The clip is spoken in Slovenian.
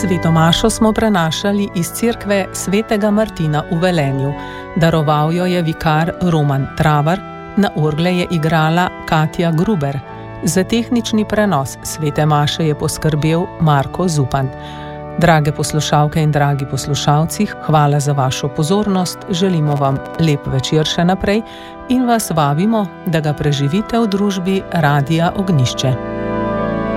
Sveto mašo smo prenašali iz cerkve svetega Martina v Velenju. Daroval jo je vikar Roman Travar, na orgle je igrala Katja Gruber. Za tehnični prenos svete maše je poskrbel Marko Zupan. Drage poslušalke in dragi poslušalci, hvala za vašo pozornost, želimo vam lep večer še naprej in vas vabimo, da ga preživite v družbi Radia Ognjišče.